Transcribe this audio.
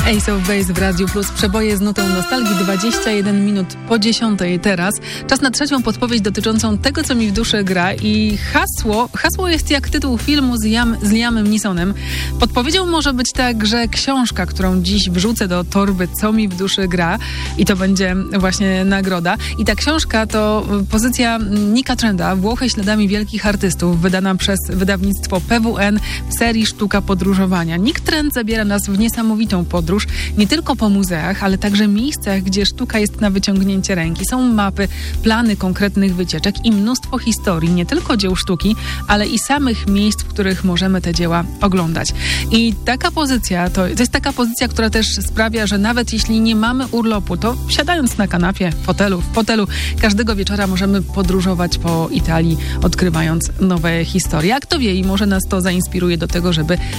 Ace of Base w Radiu Plus. Przeboje z nutą nostalgii. 21 minut po 10 teraz. Czas na trzecią podpowiedź dotyczącą tego, co mi w duszy gra. I hasło jest jak tytuł filmu z Liamem Neesonem. Podpowiedzią może być także książka, którą dziś wrzucę do torby, co mi w duszy gra. I to będzie właśnie nagroda. I ta książka to pozycja Nicka Trenda, Włochy śladami wielkich artystów, wydana przez wydawnictwo PWN w serii Sztuka podróżowania. Nick Trend zabiera nas w niesamowitą podróż, nie tylko po muzeach, ale także miejscach, gdzie sztuka jest na wyciągnięcie ręki. Są mapy, plany konkretnych wycieczek i mnóstwo historii, nie tylko dzieł sztuki, ale i samych miejsc, w których możemy te dzieła oglądać. I taka pozycja, to jest taka pozycja, która też sprawia, że nawet jeśli nie mamy urlopu, to siadając na kanapie, w fotelu, każdego wieczora możemy podróżować po Italii, odkrywając nowe historie. A kto wie, i może nas to zainspiruje do tego, żeby